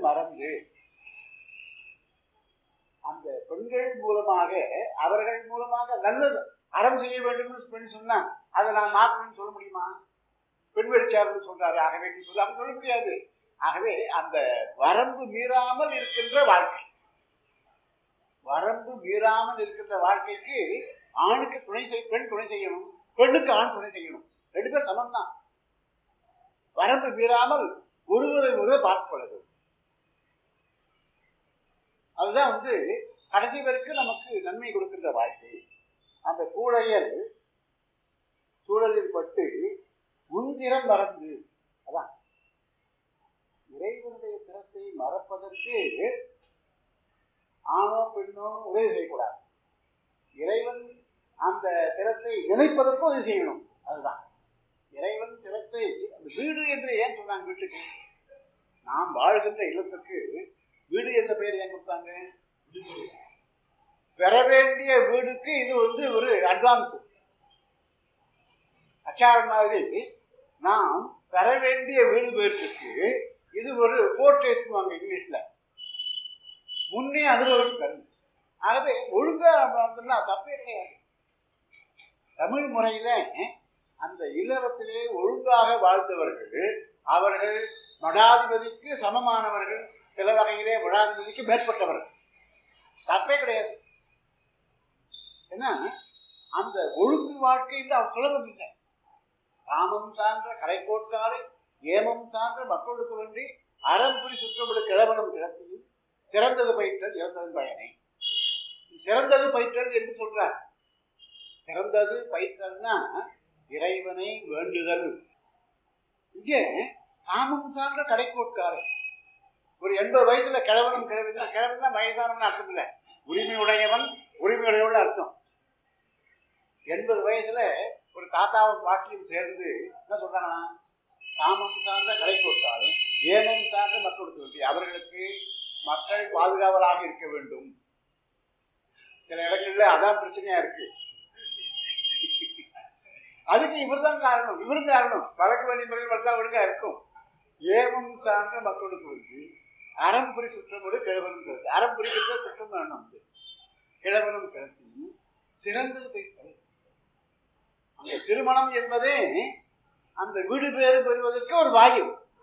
மறந்து அந்த பெண்கள் மூலமாக அவர்கள் மூலமாக நல்லது அறம் செய்ய வேண்டும் பெண் சொன்னா அதை நான் மாற்றணும்னு சொல்ல முடியுமா? பெண் வெளிச்சார்னு சொல்றாரு, ஆகவே நீ சொல்லாம சொல்ல முடியாது. ஆகவே அந்த வரம்பு மீறாமல் இருக்கின்ற வாழ்க்கை, வரம்பு மீறாமல் இருக்கின்ற வாழ்க்கைக்கு ஆணுக்கு துணை பெண் துணை செய்யணும், பெண்ணுக்கு ஆண் துணை செய்யணும். ரெண்டு பேர் சமம் தான். வரம்பு மீறாமல் ஒருவரை ஒருவர் பார்க்கப்படுது. அதுதான் கடைசி வரைக்கும் நமக்கு நன்மை கொடுக்கின்ற வாழ்க்கை. அந்த சூழலில் பட்டு முன்திறம் மறந்து, அதான் இறைவனுடைய திறத்தை மறப்பதற்கு ஆணோ பெண்ணோ உதவி செய்யக்கூடாது. இறைவன் அந்த திறத்தை நினைப்பதற்கும் உதவி செய்யணும். அதுதான் இறைவன் திறத்தை. வீடு என்று ஏன் சொன்னாங்க? வீட்டுக்கு நாம் வாழ்கின்ற இல்லத்துக்கு வீடு என்ற பெயர் ஏன் கொடுத்தாங்க? பெற வேண்டிய வீடுக்கு இது ஒரு அட்வான்ஸ் அச்சாரம் மாதிரி. நாம் பெற வேண்டிய வீடு பேருக்கு இது ஒரு போர்ட்ரேஸ்வாங்க இங்கிலீஷ்ல, முன்னே அனுபவித்தல். ஆகவே ஒழுங்கா தப்பே கிடையாது. தமிழ் முறையில அந்த இல்லறத்திலே ஒழுங்காக வாழ்ந்தவர்கள் அவர்கள் மடாதிபதிக்கு சமமானவர்கள், சில வகையிலே மடாதிபதிக்கு மேற்பட்டவர்கள். தப்பே கிடையாது. ஏன்னா அந்த ஒழுங்கு வாழ்க்கையில் அவர் சுலபம் இல்லை. காமம் சார்ந்த கலைக்கோட்காரை ஏமம் சார்ந்த மக்களுக்கு வேண்டி அறம்புரி சுற்றப்படு கிழவனும் கிழத்தையும் சிறந்தது பயிற்றல் இறந்ததன் பயனை. சிறந்தது பயிற்றல் என்று சொல்றார். சிறந்தது பயிற்றல்னா இறைவனை வேண்டுதல். இங்கே காமம் சார்ந்த கடைக்கோட்காரை ஒரு 80 வயசுல கிழவனும் கிழவன், கிழவன் வயசானவன் அர்த்தம் இல்லை, உரிமையுடையவன் உரிமையுடையவன் அர்த்தம். 80 வயசுல ஒரு தாத்தாவும் பாட்டியும் சேர்ந்து என்ன சொல்றாங்கன்னா, காமம் சார்ந்த கடைக்கோட்காரை ஏமம் சார்ந்த மக்களுக்கு வேண்டி அவர்களுக்கு மக்கள் பாதுகாவலாக இருக்க வேண்டும். சில இடங்கள்ல அதான் பிரச்சனையா இருக்கு. அதுக்கு இவர் தான் காரணம், இவரும் காரணம். வழக்கு வழிமுறைகள் வந்தா ஒழுங்கா இருக்கும். ஏமம் சார்ந்த மக்களுக்கு வந்து அறம்புரி சுற்றமோடு கிழவனும் கிழக்கு. அறம்புரிக்கின்ற சுற்றம் வேணும். கிழவனும் கிழக்கையும் சிறந்தது போய் அந்த திருமணம் என்பதே அந்த வீடு பேறு பெறுவதற்கு ஒரு வாயு.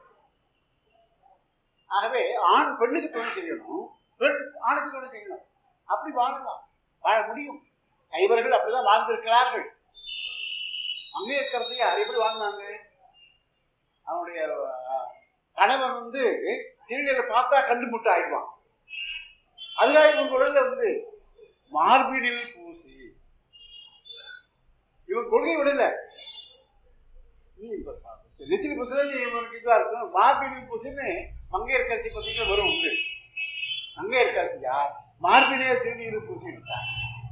ஆகவே ஆண் பெண்ணுக்கு துணை செய்யணும், பெண் ஆணுக்கு துணை செய்யணும். அப்படி வாழலாம், வாழ முடியும். சைவர்கள் அப்படிதான் வாழ்ந்திருக்கிறார்கள். அங்கே இருக்கிறதையார் எப்படி வாழ்ந்தாங்க? அவனுடைய கணவன் திருநீரை பார்த்தா கண்டு முட்டு ஆயிடுவான். அதுக்காக இவன் குழந்தை மார்பினில் பூசி, இவன் கொள்கை விடல. நெத்திலி பூசல இவனுக்கு இதுவா இருக்கும். மார்பினில் பூசின்னு மங்கையர் கட்சி பத்திரிக்கை வரும் உண்டு. மங்கையர் கட்சியா மார்பினே திருநீர் பூசி விட்டார்.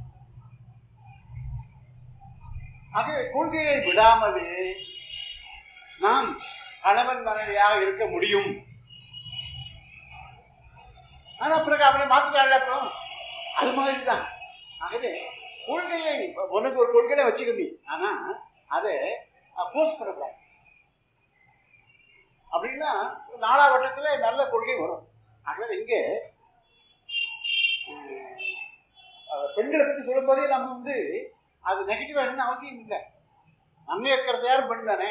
ஆகவே கொள்கையை விடாமலே நாம் கணவன் மனைவியாக இருக்க முடியும். ஆனா பிறகு அவனை மாற்றுறாள். அப்புறம் அது மாதிரிதான். ஆகவே கொள்கையை உனக்கு ஒரு கொள்கையை வச்சுக்கணும், ஆனா அதை போஸ்ட் பண்ணக்கூடாது. அப்படின்னா நாலாவட்டத்துல நல்ல கொள்கை வரும். ஆகவே இங்கே பெண்களை பற்றி சொல்லும் போதே நம்ம அது நெகட்டிவா என்ன அவசியம் இல்லை. அங்கே இருக்கிறது யாரும் பெண் தானே.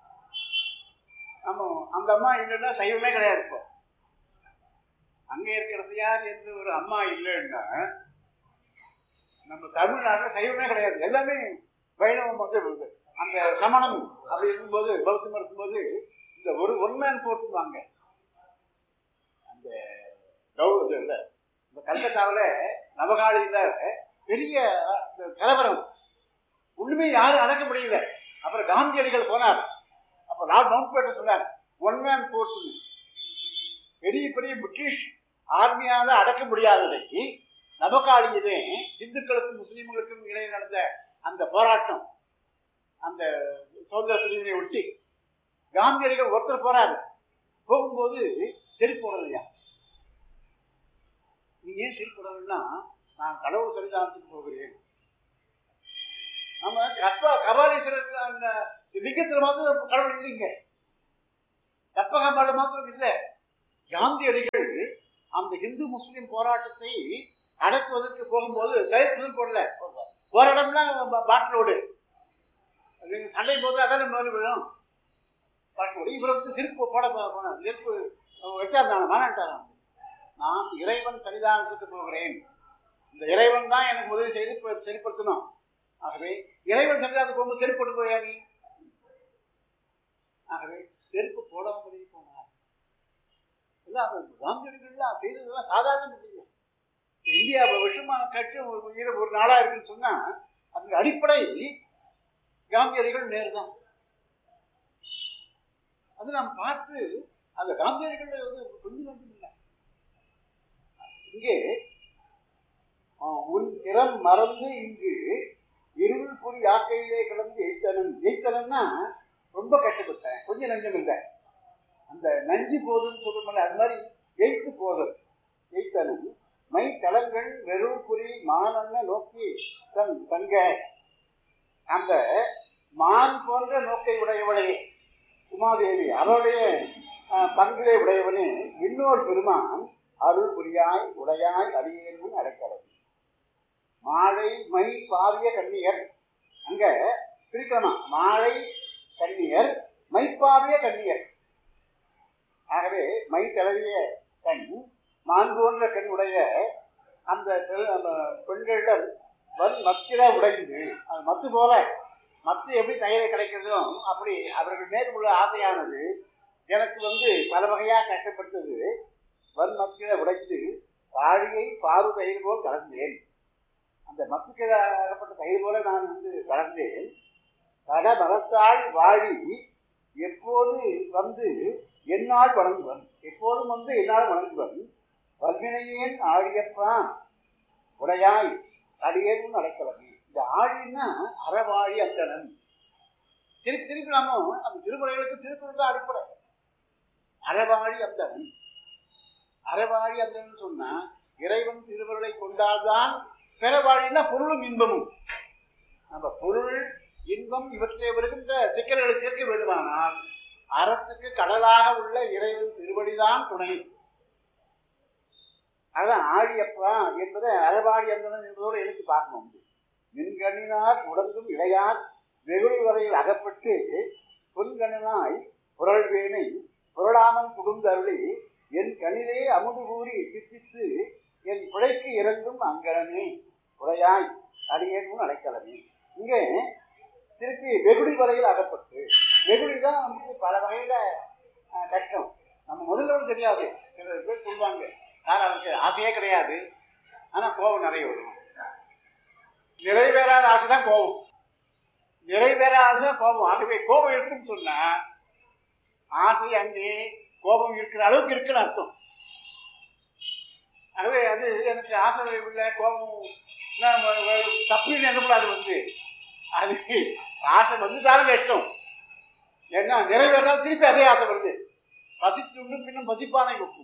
நம்ம அந்த அம்மா இல்லைன்னா சைவமே கிடையாது. இப்போ அங்கே இருக்கிறது யார் என்று ஒரு அம்மா இல்லைன்னா நம்ம தமிழ்நாட்டில் சைவமே கிடையாது. எல்லாமே வைணவம் அந்த சமணம் அப்படி இருக்கும்போது பௌத்தம் இருக்கும்போது இந்த ஒரு ஒன்மேன் போர்ஸ் வாங்க. அந்த இந்த கல்கத்தாவில் நவகாலியில பெரிய கலவரம், ஒண்ணுமே யாரும் அடக்க முடியல. அப்புறம் காந்தியடிகள் போனார். அப்ப லார்ட் மவுண்ட் பேட்டன் சொன்னார், ஒன்மேன் போர்ஸ். பெரிய பெரிய பிரிட்டிஷ் ஆர்மியால அடக்க முடியாததை நவகாலியிலே இந்துக்களுக்கும் முஸ்லீம்களுக்கும் இடையே நடந்த அந்த போராட்டம், அந்த சுதந்திர பிரிவினை ஒட்டி காந்தியடிகள் ஒருத்தர் போறாரு. போகும்போது செருப்பு போடலையா? நீ ஏன் செருப்பு போடலைன்னா, நான் கடவுள் சரிதானத்துக்கு போகிறேன். நம்ம கபாலீஸ்வரர் அந்த லிங்கத்தில் மாத்திரம் கடவுள் இல்லைங்க, கற்பகாம்பாடு மாத்திரம் இல்லை, காந்தியடிகள் அந்த இந்து முஸ்லிம் போராட்டத்தை அடக்குவதற்கு போகும்போது செயற்குள் போடல, போராட்டம்லாம் பாட்டிலோடு சண்டை போது அதான மேலும் விழும் பாட்டிலோடு. இவரை வந்து செருப்பு போட செருப்பு வச்சாருந்தாங்க, மாநாட்டாராம். நான் இறைவன் சன்னிதானத்துக்கு போகிறேன், இந்த இறைவன் தான் எனக்கு உதவி செய்து சரிப்படுத்தணும். ஆகவே இறைவன் சன்னிதானத்துக்கு போகும்போது செருப்பு போட்டு போயா நீ? ஆகவே செருப்பு போடாமலே போனார். காந்தியடிகள்லாம் செய்ததெல்லாம் சாதாரண செய்யும். இந்தியா வருஷமான கட்சி ஒரு நாடா இருக்குன்னு சொன்னா அதுக்கு அடிப்படை காந்தியடிகள் நேர்தான். அது நாம் பார்த்து அந்த காந்தியடிகள் வந்து கொஞ்சம் இல்லை. இங்கே உன் திறம் மறந்து இங்கு இருள் பொறி யாக்கையிலே கிடந்து எய்த்தனன். எய்த்தனன்னா ரொம்ப கஷ்டப்பட்டேன், கொஞ்சம் நஞ்சம் இல்லை, அந்த நஞ்சு போதுன்னு சொல்லும்போது அது மாதிரி எய்த்து போதல். எய்த்தனன் மை தலங்கள் வெறும் குறி மானன்ன நோக்கி தங்க. அந்த மான் போன்ற நோக்கை உடையவளே உமாதேவி, அவருடைய பங்கிலே உடையவனே இன்னொரு பெருமான் அருள் புரியாய் உடையாய் அடியேன் அடைக்கலம். மாலை மை பாவிய கன்னியர், அங்க பிரிக்கணுமா, மாலை கன்னியர் மைப்பாவிய கன்னியர். ஆகவே மை தளவிய கண் மான் போன்ற கண் உடைய அந்த பெண்களிடம் மத்திர உடைந்து, அது மத்து போல, மத்து எப்படி தையலை கிடைக்கிறதோ அப்படி அவர்கள் மேல் உள்ள ஆசையானது எனக்கு வந்து பல வகையாக கஷ்டப்பட்டது. மத்திர உடைந்து வாழியை பாரு தயிர் போல் கலந்தேன். அந்த மத்துக்கு அகப்பட்ட தயிர் போல நான் வந்து கலந்தேன். கட மரத்தால் வாழி எப்போது வந்து என்னால் வணங்குவன், எப்போதும் வந்து என்னால் வணங்குவன். வல்வினையேன் ஆழியப்பா உடையாய் அடியேன் அடைக்கலமே. இந்த ஆழின்னா அறவாழி அந்தனன். திருப்பி திருப்பி நாம அந்த திருமுறைகளுக்கு திருக்குறள் தான் அடிப்படை. அறவாழி அந்தனன், அறவாழி அந்தனன் சொன்னா இறைவன் திருவருளை கொண்டால்தான் பெறவாழின்னா பொருளும் இன்பமும். நம்ம பொருள் இன்பம் இவற்றை வருகின்ற சிக்கல்களை தீர்க்க வேண்டுமானால் அறத்துக்கு கடலாக உள்ள இறைவன் திருவடிதான் துணை. அதான் ஆழியப்பா என்பதை அறவாழி அந்தனன் என்பதோடு எனக்கு பார்க்கணும். மின்கண்ணினார் உடந்தும் இளையார் வெகுளி வரையில் அகப்பட்டு பொன்கண்ணனாய் புரள்வேனை புரளாமல் புகுந்தருளி என் கண்ணிலே அமுது கூறி சித்தித்து என் பிழைக்கு இறங்கும் அங்கனமே உடையாய் அடியேன் அடைக்கலமே. இங்கே திருப்பி வெகுளி வரையில் அகப்பட்டு, வெகுளி தான் நமக்கு பல வகையில கஷ்டம். நம்ம முதல்ல தெரியாது, சில பேர் சொல்லுவாங்க யார் அவருக்கு ஆசையே கிடையாது, ஆனா கோபம் நிறைய வரும். நிறைவேறாத ஆசை தான் கோபம், நிறைவேறாத ஆசை தான் கோபம். ஆகவே கோபம் இருக்குன்னு சொன்னா ஆசை அங்கே கோபம் இருக்கிற அளவுக்கு இருக்குன்னு அர்த்தம். ஆகவே அது எனக்கு ஆசை உள்ள கோபம் தப்புன்னு என்னக்கூடாது. வந்து அது ஆசை வந்துட்டாலும் கஷ்டம். ஏன்னா நிறைவேறாலும் திருப்பி அதே ஆசை வருது. பசிச்சுண்டு பின்னும் பசிப்பானை வைக்கும்.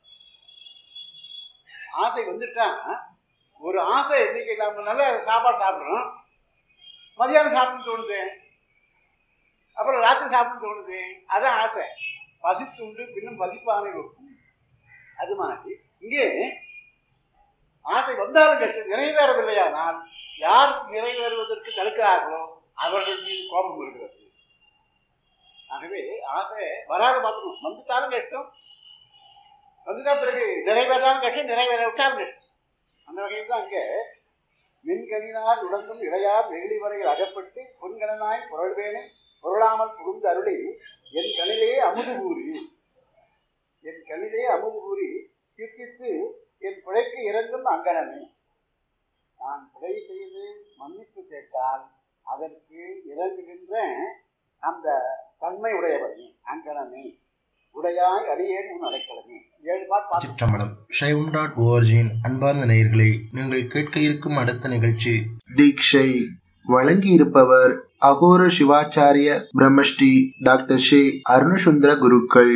ஆசை வந்துட்டா ஒரு ஆசை இன்னைக்கு நம்ம நல்ல சாப்பாடு சாப்பிட்றோம், மதியானம் சாப்பிடணும்னு தோணுது, அப்புறம் ராத்திரி சாப்பிடணும்னு தோணுது, அதான் ஆசை. பசித்துண்டு பின்னும் பசிப்பானை வைக்கும். அது மாதிரி இங்கே ஆசை வந்தாலும் கஷ்டம். நிறைவேறவில்லையானால் யார் நிறைவேறுவதற்கு தடுக்கிறார்களோ அவர்கள் மீது கோபம் வருகிறது. ஆகவே ஆசை வராத பார்க்கணும். வந்துட்டாலும் கஷ்டம், வந்துட்டா பிறகு நிறைவேறாலும் கஷ்டம், நிறைவேற விட்டாலும் கஷ்டம். அந்த வகையில் தான் இங்கே மின்கணினார் உடந்தும் இளையார் வெகுளி வரையில் அகப்பட்டு பொன்கணனாய் புரள்வேனை புரளாமல் புகுந்து அருளி என் கண்ணிலே அமுது கூறி, என் கண்ணிலே அமுது கூறி சித்தித்து என் பிழைக்கு இறங்கும் அங்கனமே. நான் பிழை செய்து மன்னிப்பு கேட்டால் அதற்கு இறங்குகின்ற அந்த தன்மை உடையவனே அங்கனமே உடையாய் அடியேன் உன் அடைக்கலமே. 7 பாட்டு. சிற்றம்பலம். சைவம்.org அன்பார்ந்த நேயர்களே, நீங்கள் கேட்க இருக்கும் அடுத்த நிகழ்ச்சி தீட்சை. வழங்கி இருப்பவர் அகோர சிவாச்சாரிய பிரம்மஸ்ரீ டாக்டர் ஸ்ரீ அருணசுந்தர குருக்கள்.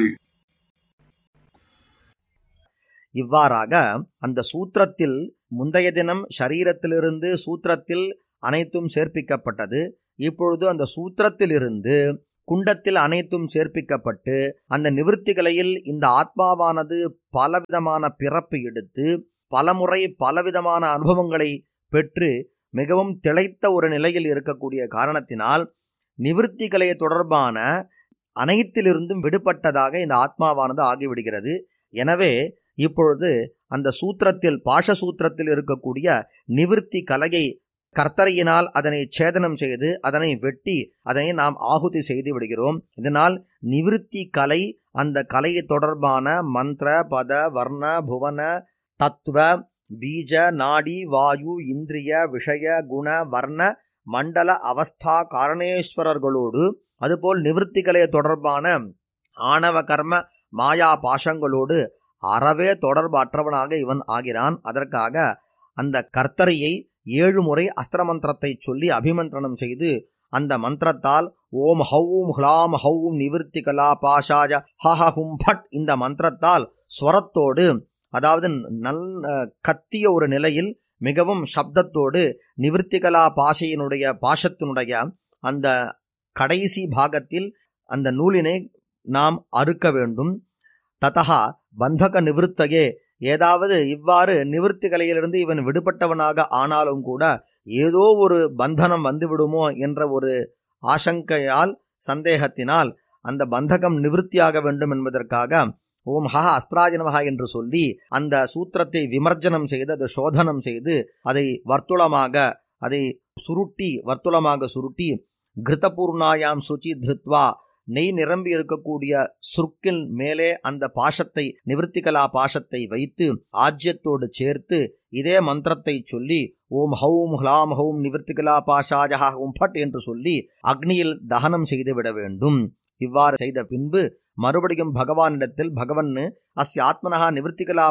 இவ்வாறாக அந்த சூத்திரத்தில் முந்தைய தினம் ஷரீரத்திலிருந்து சூத்திரத்தில் அனைத்தும் சேர்ப்பிக்கப்பட்டது. இப்பொழுது அந்த சூத்திரத்திலிருந்து குண்டத்தில் அனைத்தும் சேர்ப்பிக்கப்பட்டு அந்த நிவிருத்தி கலையில் இந்த ஆத்மாவானது பலவிதமான பிறப்பு எடுத்து பலமுறை பலவிதமான அனுபவங்களை பெற்று மிகவும் திளைத்த ஒரு நிலையில் இருக்கக்கூடிய காரணத்தினால் நிவிருத்தி கலை தொடர்பான அனைத்திலிருந்தும் விடுபட்டதாக இந்த ஆத்மாவானது ஆகிவிடுகிறது. எனவே இப்பொழுது அந்த சூத்திரத்தில் பாஷசூத்திரத்தில் இருக்கக்கூடிய நிவிருத்தி கலையை கர்த்தரையினால் அதனை சேதனம் செய்து அதனை வெட்டி அதனை நாம் ஆகுதி செய்து விடுகிறோம். இதனால் நிவிருத்தி கலை அந்த கலையை தொடர்பான மந்திர பத வர்ண புவன தத்துவ பீஜ நாடி வாயு இந்திரிய விஷய குண வர்ண மண்டல அவஸ்தா காரணேஸ்வரர்களோடு அதுபோல் நிவிருத்தி கலையை தொடர்பான ஆணவ கர்ம மாயா பாசங்களோடு அறவே தொடர்பற்றவனாக இவன் ஆகிறான். அதற்காக அந்த கர்த்தரையை 7 முறை அஸ்திர மந்திரத்தை சொல்லி அபிமந்திரணம் செய்து அந்த மந்திரத்தால் ஓம் ஹௌம் ஹ்லாம் ஹௌம் நிவிருத்தி கலா பாஷாய ஹஹும் பட் இந்த மந்திரத்தால் ஸ்வரத்தோடு அதாவது கத்திய ஒரு நிலையில் மிகவும் சப்தத்தோடு நிவிருத்திகலா பாஷத்தினுடைய அந்த கடைசி பாகத்தில் அந்த நூலினை நாம் அறுக்க வேண்டும். ததா பந்தக நிவிருத்தையே ஏதாவது இவ்வாறு நிவிருத்தி கலையிலிருந்து இவன் விடுபட்டவனாக ஆனாலும் கூட ஏதோ ஒரு பந்தனம் வந்துவிடுமோ என்ற ஒரு ஆசங்கையால் சந்தேகத்தினால் அந்த பந்தகம் நிவிருத்தியாக வேண்டும் என்பதற்காக ஓம் ஹஹ அஸ்திராய நமஹ என்று சொல்லி அந்த சூத்திரத்தை விமர்ஜனம் செய்து அதை சோதனம் செய்து அதை அதை வர்த்துளமாக சுருட்டி கிருதபூர்ணாயாம் சுச்சி திருத்வா நெய் நிரம்பி இருக்கக்கூடிய சுருக்கின் மேலே அந்த பாஷத்தை நிவிருத்திகலா பாஷத்தை வைத்து ஆஜ்யத்தோடு சேர்த்து இதே மந்திரத்தை சொல்லி ஓம் ஹௌம் ஹ்லாம் ஹௌம் நிவிருத்திகலா பாஷாய ஹும் பட் என்று சொல்லி அக்னியில் தகனம் செய்து விட வேண்டும். இவ்வாறு செய்த பின்பு மறுபடியும் பகவானிடத்தில் பகவன் அஸ்ய ஆத்மனஹா நிவிருத்திகலா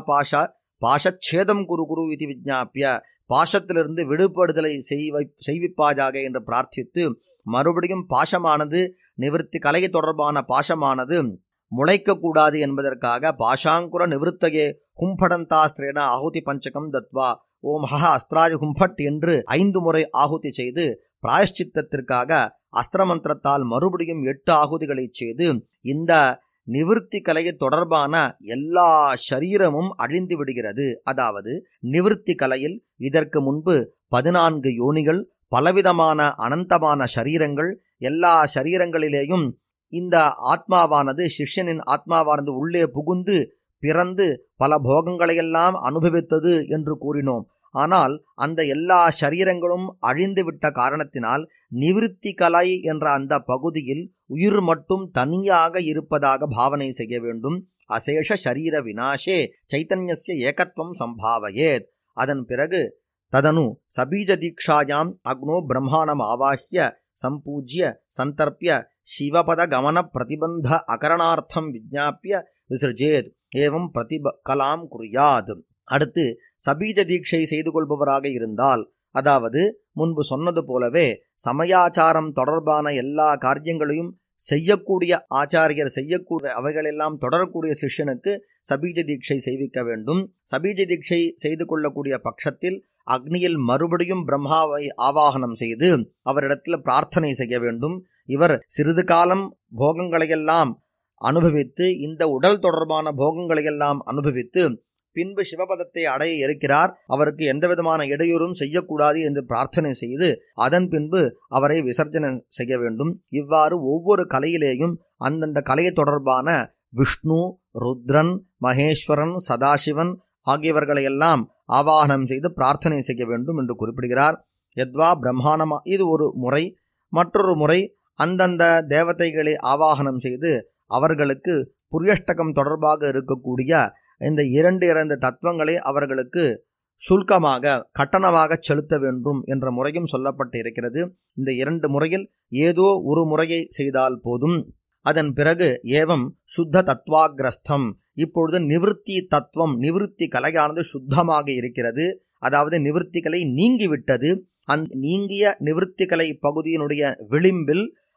பாஷச்சேதம் குரு இது விஜ்ஞாபிய பாஷத்திலிருந்து விடுபடுதலை செய்விப்பாயாக என்று பிரார்த்தித்து மறுபடியும் பாஷமானது நிவிருத்தி கலை தொடர்பான பாஷமானது முளைக்கக்கூடாது என்பதற்காக பாஷாங்குர நிவிருத்தையே கும்படந்தாஸ்திரேன ஆகுதி பஞ்சகம் தத்வா ஓம் ஹஹ அஸ்திராய கும்பட் என்று 5 முறை ஆகுதி செய்து பிராயஷ்சித்தத்திற்காக அஸ்திர மந்திரத்தால் மறுபடியும் 8 ஆகுதிகளை செய்து இந்த நிவிருத்தி கலையை தொடர்பான எல்லா சரீரமும் அழிந்து விடுகிறது. அதாவது நிவிருத்தி கலையில் இதற்கு முன்பு 14 யோனிகள் பலவிதமான அனந்தமான சரீரங்கள் எல்லா சரீரங்களிலேயும் இந்த ஆத்மாவானது சிஷ்யனின் ஆத்மாவானது உள்ளே புகுந்து பிறந்து பல போகங்களையெல்லாம் அனுபவித்தது என்று கூறினோம். ஆனால் அந்த எல்லா சரீரங்களும் அழிந்துவிட்ட காரணத்தினால் நிவிருத்தி கலை என்ற அந்த பகுதியில் உயிர் மட்டும் தனியாக இருப்பதாக பாவனை செய்ய வேண்டும். அசேஷ சரீர விநாசே சைத்தன்யஸ்ய ஏகத்வம் சம்பாவயேத். அதன் பிறகு ததனு சபீஜ தீக்ஷாயாம் அக்னோ பிரம்மாணம் ஆவாஹ்ய சம்பூஜ்ய சந்தர்ப்பிய சிவபத கமன பிரதிபந்த அகரணார்த்தம் விஜ்ஞாபிய விசர்ஜேத் ஏவம் பிரதிகலாம் குறியாத். அடுத்து சபீஜ தீட்சை செய்து கொள்பவராக இருந்தால், அதாவது முன்பு சொன்னது போலவே சமயாச்சாரம் தொடர்பான எல்லா காரியங்களையும் செய்யக்கூடிய ஆச்சாரியர் செய்யக்கூடிய அவைகளெல்லாம் தொடரக்கூடிய சிஷ்யனுக்கு சபீஜ தீட்சை செய்விக்க வேண்டும். சபீஜ தீட்சை செய்து கொள்ளக்கூடிய பட்சத்தில் அக்னியில் மறுபடியும் பிரம்மாவை ஆவாகனம் செய்து அவரிடத்தில் பிரார்த்தனை செய்ய வேண்டும். இவர் சிறிது காலம் போகங்களையெல்லாம் அனுபவித்து இந்த உடல் தொடர்பான போகங்களையெல்லாம் அனுபவித்து பின்பு சிவபதத்தை அடைய இருக்கிறார். அவருக்கு எந்தவிதமான இடையூறும் செய்யக்கூடாது என்று பிரார்த்தனை செய்து அதன் பின்பு அவரை விசர்ஜனை செய்ய வேண்டும். இவ்வாறு ஒவ்வொரு கலையிலேயும் அந்தந்த கலையை தொடர்பான விஷ்ணு, ருத்ரன், மகேஸ்வரன், சதாசிவன் ஆகியவர்களையெல்லாம் ஆவாகனம் செய்து பிரார்த்தனை செய்ய வேண்டும் என்று குறிப்பிடுகிறார். யத்வா பிரம்மாணமா இது ஒரு முறை. மற்றொரு முறை அந்தந்த தேவதைகளை ஆவாகனம் செய்து அவர்களுக்கு புரியஷ்டகம் தொடர்பாக இருக்கக்கூடிய இந்த 2 தத்துவங்களை அவர்களுக்கு சுல்கமாக கட்டணமாக செலுத்த வேண்டும் என்ற முறையும் சொல்லப்பட்டு இருக்கிறது. இந்த 2 முறையில் ஏதோ ஒரு முறையை செய்தால் போதும். அதன் பிறகு ஏவம் சுத்த தத்வாகிரஸ்தம். இப்பொழுது நிவிருத்தி தத்துவம் நிவிருத்தி கலையானது சுத்தமாக இருக்கிறது. அதாவது நிவிருத்தி கலை நீங்கிவிட்டது. நீங்கிய நிவிருத்தி கலை பகுதியினுடைய விளிம்பில்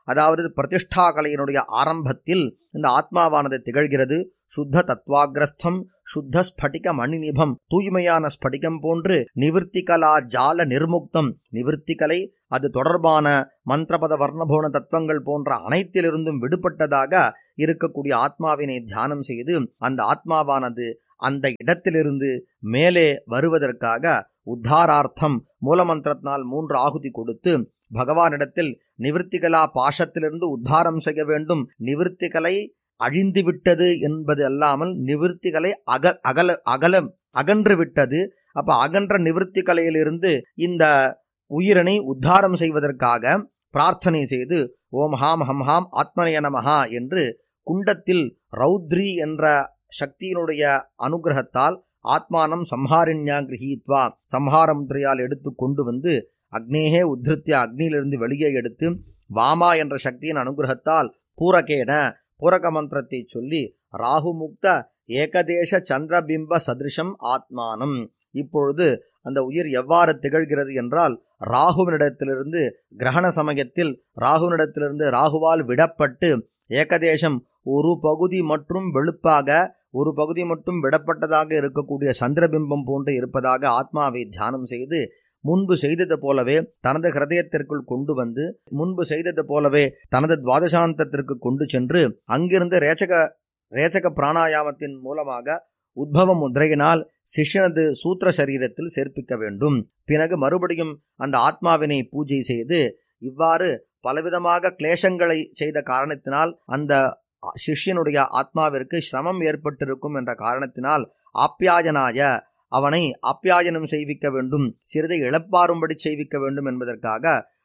அதாவது பிரதிஷ்டா கலையினுடைய ஆரம்பத்தில் இந்த ஆத்மாவானது திகழ்கிறது. சுத்த தத்வாகிரஸ்தம் சுத்த ஸ்படிக மணிநிபம், தூய்மையான ஸ்படிகம் போன்று நிவர்த்திகலா ஜால நிர்முக்தம், நிவர்த்திகலை அது தொடர்பான மந்திரபத வர்ணபோன தத்துவங்கள் போன்ற அனைத்திலிருந்தும் விடுபட்டதாக இருக்கக்கூடிய ஆத்மாவினை தியானம் செய்து அந்த ஆத்மாவானது அந்த இடத்திலிருந்து மேலே வருவதற்காக உத்தாரார்த்தம் மூலமந்திரத்தினால் 3 ஆகுதி கொடுத்து பகவானிடத்தில் நிவர்த்திகலா பாஷத்திலிருந்து உத்தாரம் செய்ய வேண்டும். நிவர்த்திகளை அழிந்து விட்டது என்பது அல்லாமல் நிவர்த்திகளை அகன்று விட்டது. அப்ப அகன்ற நிவர்த்தி கலையிலிருந்து இந்த உயிரினை உத்தாரம் செய்வதற்காக பிரார்த்தனை செய்து ஓம் ஹாம் ஹம் ஹாம் ஆத்மனய நமஹா என்று குண்டத்தில் ரௌத்ரி என்ற சக்தியினுடைய அனுகிரகத்தால் ஆத்மானம் சம்ஹாரிண்யா கிரஹீத்வா சம்ஹாரமுத்ரையால் எடுத்து கொண்டு வந்து அக்னேகே உத்ருத்யா அக்னியிலிருந்து வெளியே எடுத்து வாமா என்ற சக்தியின் அனுகிரகத்தால் பூரகேன பூரக மந்திரத்தை சொல்லி ராகுமுக்த ஏகதேச சந்திரபிம்ப சதிருஷம் ஆத்மானம். இப்பொழுது அந்த உயிர் எவ்வாறு திகழ்கிறது என்றால், ராகுவினிடத்திலிருந்து கிரகண சமயத்தில் ராகுவால் விடப்பட்டு ஏகதேசம் ஒரு பகுதி மற்றும் வெளுப்பாக ஒரு பகுதி மட்டும் விடப்பட்டதாக இருக்கக்கூடிய சந்திரபிம்பம் போன்று இருப்பதாக ஆத்மாவை தியானம் செய்து முன்பு செய்தது போலவே தனது ஹிருதயத்திற்குள் கொண்டு வந்து முன்பு செய்தது போலவே தனது துவாதசாந்தத்திற்கு கொண்டு சென்று அங்கிருந்து ரேச்சக பிராணாயாமத்தின் மூலமாக உத்பவ முத்ரையினால் சிஷ்யனது சூத்திர சரீரத்தில் சேர்ப்பிக்க வேண்டும். பிறகு மறுபடியும் அந்த ஆத்மாவினை பூஜை செய்து இவ்வாறு பலவிதமாக கிளேசங்களை செய்த காரணத்தினால் அந்த சிஷ்யனுடைய ஆத்மாவிற்கு சிரமம் ஏற்பட்டிருக்கும் என்ற காரணத்தினால் ஆப்யாயனாய அவனை ஆப்யாயனம் செய்விக்க வேண்டும், சிறிதை இழப்பாரும்படி செய்விக்க வேண்டும் என்பதற்காக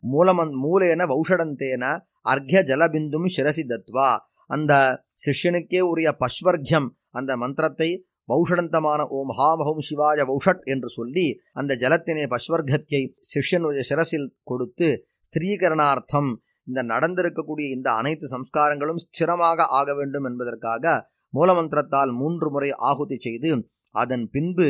மூலேன வௌஷடந்தேன அர்க்ய ஜலபிந்தும் சிரசி தத்வா அந்த சிஷ்யனுக்கே உரிய பஸ்வர்க்யம் அந்த மந்திரத்தை வௌஷடந்தமான ஓம் ஹாம் ஹோம் சிவாய வௌஷட் என்று சொல்லி அந்த ஜலத்தினை பஸ்வர்க்கத்தை சிஷ்யனுடைய சிரசில் கொடுத்து ஸ்திரீகரணார்த்தம் இந்த நடந்திருக்கக்கூடிய இந்த அனைத்து சம்ஸ்காரங்களும் ஸ்திரமாக ஆக வேண்டும் என்பதற்காக மூலமந்திரத்தால் 3 முறை ஆகுதி செய்து அதன் பின்பு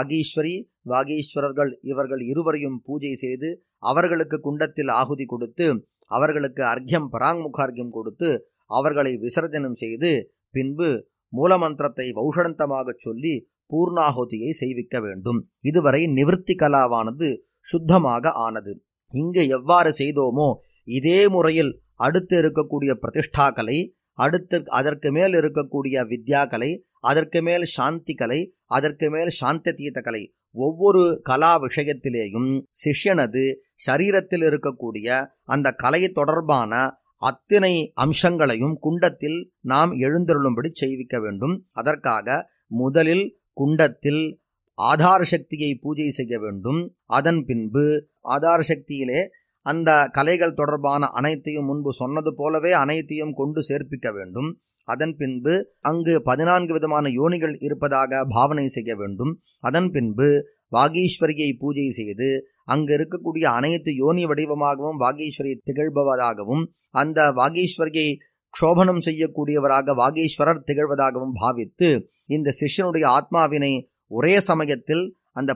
வாகீஸ்வரர்கள் இவர்கள் இருவரையும் பூஜை செய்து அவர்களுக்கு குண்டத்தில் ஆகுதி கொடுத்து அவர்களுக்கு அர்க்யம் பராங்முகார்க்யம் கொடுத்து அவர்களை விசர்ஜனம் செய்து பின்பு மூலமந்திரத்தை வௌஷடந்தமாக சொல்லி பூர்ணாகுதியை செய்விக்க வேண்டும். இதுவரை நிவர்த்தி கலாவானது சுத்தமாக ஆனது. இங்கு எவ்வாறு செய்தோமோ இதே முறையில் அடுத்து இருக்கக்கூடிய பிரதிஷ்டா கலை, அடுத்து அதற்கு மேல் இருக்கக்கூடிய வித்யா கலை, அதற்கு மேல் சாந்தி கலை, அதற்கு மேல் சாந்ததீத கலை, ஒவ்வொரு கலா விஷயத்திலேயும் சிஷ்யனது சரீரத்தில் இருக்கக்கூடிய அந்த கலை தொடர்பான அத்தனை அம்சங்களையும் குண்டத்தில் நாம் எழுந்தருளும்படி செய்விக்க வேண்டும். அதற்காக முதலில் குண்டத்தில் ஆதார சக்தியை பூஜை செய்ய வேண்டும். அதன் பின்பு ஆதார சக்தியிலே அந்த கலைகள் தொடர்பான அனைத்தையும் முன்பு சொன்னது போலவே அனைத்தையும் கொண்டு சேர்ப்பிக்க வேண்டும். அதன் பின்பு அங்கு 14 விதமான யோனிகள் இருப்பதாக பாவனை செய்ய வேண்டும். அதன் பின்பு வாகீஸ்வரியை பூஜை செய்து அங்கு இருக்கக்கூடிய அனைத்து யோனி வடிவமாகவும் வாகீஸ்வரி திகழ்பவதாகவும் அந்த வாகீஸ்வரியை க்ஷோபனம் செய்யக்கூடியவராக வாகீஸ்வரர் திகழ்வதாகவும் பாவித்து இந்த சிஷ்யனுடைய ஆத்மாவினை ஒரே சமயத்தில் அந்த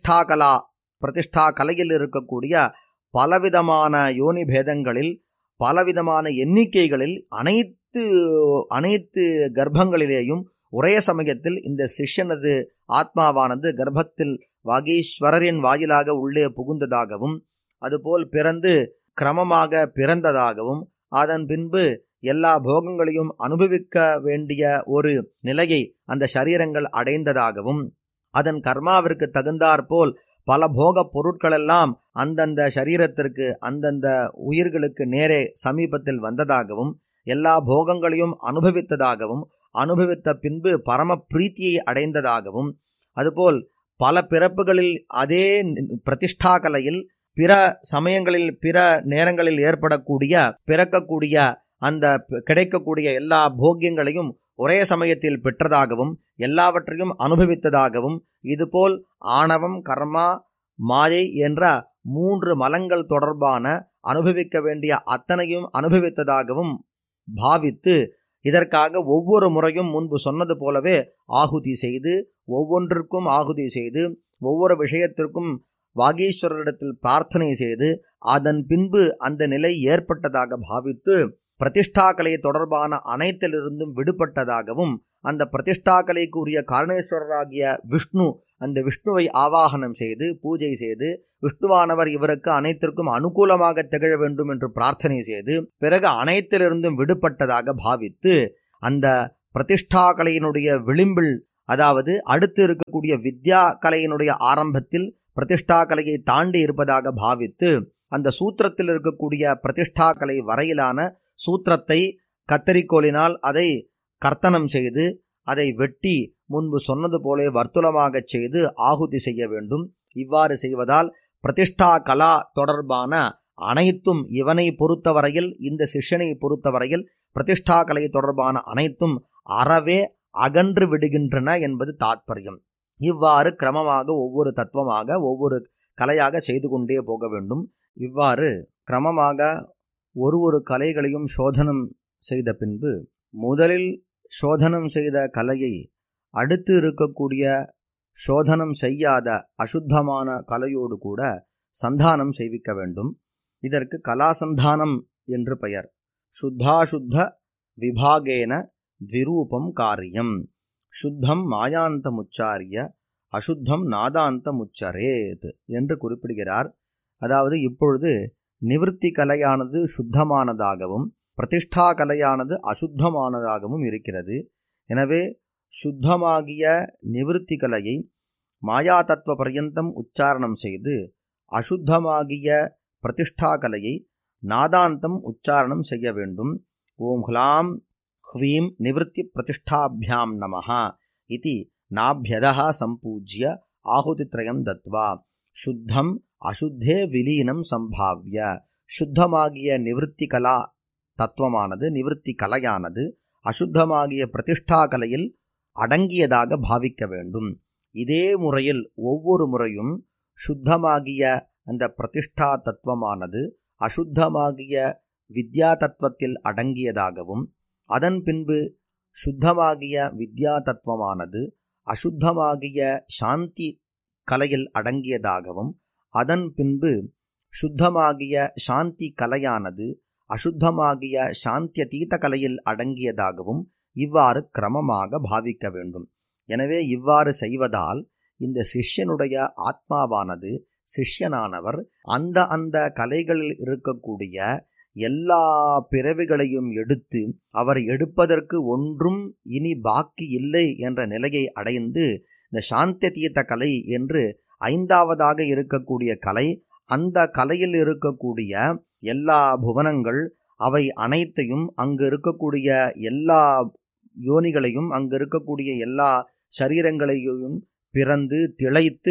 பிரதிஷ்டா கலையில் இருக்கக்கூடிய பலவிதமான யோனி பேதங்களில் பலவிதமான எண்ணிக்கைகளில் அனைத்து கர்ப்பங்களிலேயும் ஒரே சமயத்தில் இந்த சிஷ்யனது ஆத்மாவானது கர்ப்பத்தில் வாகீஸ்வரரின் வாயிலாக உள்ளே புகுந்ததாகவும் அதுபோல் பிறந்து கிரமமாக பிறந்ததாகவும் அதன் பின்பு எல்லா போகங்களையும் அனுபவிக்க வேண்டிய ஒரு நிலையை அந்த சரீரங்கள் அடைந்ததாகவும் அதன் கர்மாவிற்கு தகுந்தாற்போல் பல போக பொருட்களெல்லாம் அந்தந்த சரீரத்திற்கு அந்தந்த உயிர்களுக்கு நேரே சமீபத்தில் வந்ததாகவும் எல்லா போகங்களையும் அனுபவித்ததாகவும் அனுபவித்த பின்பு பரம பிரீத்தியை அடைந்ததாகவும் அதுபோல் பல பிறப்புகளில் அதே பிரதிஷ்டா கலையில் பிற சமயங்களில் பிற நேரங்களில் பிறக்கக்கூடிய அந்த கிடைக்கக்கூடிய எல்லா போக்கியங்களையும் ஒரே சமயத்தில் பெற்றதாகவும் எல்லாவற்றையும் அனுபவித்ததாகவும் இதுபோல் ஆணவம் கர்மா மாயை என்ற 3 மலங்கள் தொடர்பான அனுபவிக்க வேண்டிய அத்தனையும் அனுபவித்ததாகவும் பாவித்து இதற்காக ஒவ்வொரு முறையும் முன்பு சொன்னது போலவே ஆகுதி செய்து ஒவ்வொன்றிற்கும் ஆகுதி செய்து ஒவ்வொரு விஷயத்திற்கும் வாகீஸ்வரரிடத்தில் பிரார்த்தனை செய்து அதன் பின்பு அந்த நிலை ஏற்பட்டதாக பாவித்து பிரதிஷ்டா கலை தொடர்பான அனைத்திலிருந்தும் விடுபட்டதாகவும் அந்த பிரதிஷ்டா கலைக்கு உரிய காரணேஸ்வரராகிய விஷ்ணு அந்த விஷ்ணுவை ஆவாகனம் செய்து பூஜை செய்து விஷ்ணுவானவர் இவருக்கு அனைத்திற்கும் அனுகூலமாக திகழ வேண்டும் என்று பிரார்த்தனை செய்து பிறகு அனைத்திலிருந்தும் விடுபட்டதாக பாவித்து அந்த பிரதிஷ்டா கலையினுடைய விளிம்பில், அதாவது அடுத்து இருக்கக்கூடிய வித்யா கலையினுடைய ஆரம்பத்தில் பிரதிஷ்டா கலையை தாண்டி இருப்பதாக பாவித்து அந்த சூத்திரத்தில் இருக்கக்கூடிய பிரதிஷ்டா கலை வரையிலான சூத்திரத்தை கத்தரிக்கோலினால் அதை கர்த்தனம் செய்து அதை வெட்டி முன்பு சொன்னது போல வர்த்துலமாக செய்து ஆகுதி செய்ய வேண்டும். இவ்வாறு செய்வதால் பிரதிஷ்டா கலா தொடர்பான அனைத்தும் இவனை பொறுத்தவரையில், இந்த சிஷ்யனை பொறுத்தவரையில் பிரதிஷ்டா கலை தொடர்பான அனைத்தும் அறவே அகன்று விடுகின்றன என்பது தாற்பயம். இவ்வாறு கிரமமாக ஒவ்வொரு தத்துவமாக ஒவ்வொரு கலையாக செய்து கொண்டே போக வேண்டும். இவ்வாறு கிரமமாக ஒரு கலைகளையும் சோதனம் செய்த பின்பு முதலில் சோதனம் செய்த கலையை அடுத்து இருக்கக்கூடிய சோதனம் செய்யாத அசுத்தமான கலையோடு கூட சந்தானம் செய்விக்க வேண்டும். இதற்கு கலாசந்தானம் என்று பெயர். சுத்தாசுத்த விபாகேன த்விரூபம் காரியம். சுத்தம் மாயாந்தமுச்சாரிய அசுத்தம் நாதாந்தமுச்சரேத் என்று குறிப்பிடுகிறார். அதாவது இப்பொழுது நிவிருத்தி கலையானது சுத்தமானதாகவும் பிரதிஷ்டா கலையானது அசுத்தமானதாகவும் இருக்கிறது. எனவே சுத்தமாகிய நிவிருத்தி கலையை மாயா தத்துவ பர்யந்தம் உச்சாரணம் செய்து அசுத்தமாகிய பிரதிஷ்டா கலையை நாதாந்தம் உச்சாரணம் செய்ய வேண்டும். ஓம் ஹ்லாம் ஹ்வீம் நிவிருத்தி பிரதிஷ்டாபியாம் நமஹ இதி நாபியதஹ சம்பூஜ்ய ஆகுதித்ரயம் தத்வா சுத்தம் அசுத்தே விலீனம் சம்பாவ்ய. சுத்தமாகிய நிவிருத்தி கலா தத்துவமானது, நிவிருத்தி கலையானது அசுத்தமாகிய பிரதிஷ்டா கலையில் அடங்கியதாக பாவிக்க வேண்டும். இதே முறையில் ஒவ்வொரு முறையும் சுத்தமாகிய அந்த பிரதிஷ்டா தத்துவமானது அசுத்தமாகிய வித்யா தத்துவத்தில் அடங்கியதாகவும் அதன் பின்பு சுத்தமாகிய வித்யா தத்துவமானது அசுத்தமாகிய சாந்தி கலையில் அடங்கியதாகவும் அதன் பின்பு சுத்தமாகிய சாந்தி கலையானது அசுத்தமாகிய சாந்தியதீத கலையில் அடங்கியதாகவும் இவ்வாறு கிரமமாக பாவிக்க வேண்டும். எனவே இவ்வாறு செய்வதால் இந்த சிஷ்யனுடைய ஆத்மாவானது, சிஷ்யனானவர் அந்த கலைகளில் இருக்கக்கூடிய எல்லா பிறவிகளையும் எடுத்து அவர் எடுப்பதற்கு ஒன்றும் இனி பாக்கி இல்லை என்ற நிலையை அடைந்து இந்த சாந்தியதீத கலை என்று ஐந்தாவதாக இருக்கக்கூடிய கலை, அந்த கலையில் இருக்கக்கூடிய எல்லா புவனங்கள் அவை அனைத்தையும், அங்கு இருக்கக்கூடிய எல்லா யோனிகளையும், அங்கு இருக்கக்கூடிய எல்லா சரீரங்களையும் பிறந்து திளைத்து